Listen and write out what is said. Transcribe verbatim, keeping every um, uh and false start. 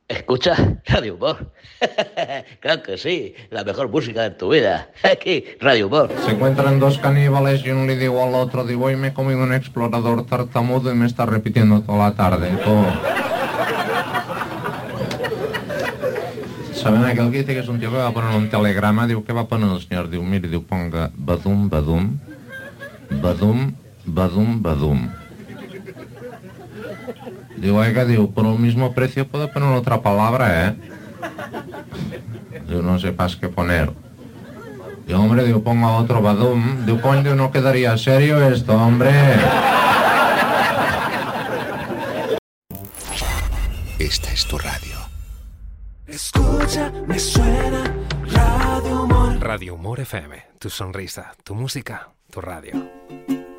Escucha Radio Humor. Claro que sí, la mejor música de tu vida. Aquí, Radio Humor. Se encuentran dos caníbales y uno le digo al otro, digo, hoy me he comido un explorador tartamudo y me está repitiendo toda la tarde. Todo. ¿Saben aquel que dice que es un tío que va a poner un telegrama? Diu, ¿qué va a poner el señor? Diu, mire, diu, ponga badum, badum, badum, badum, badum. Digo, oiga, digo, por el mismo precio puedo poner otra palabra, ¿eh? Digo, no sepas qué poner. Digo, hombre, digo, ponga otro badum. Digo, coño, no quedaría serio esto, hombre. Esta es tu radio. Escucha, me suena Radio Humor. Radio Humor F M, tu sonrisa, tu música, tu radio.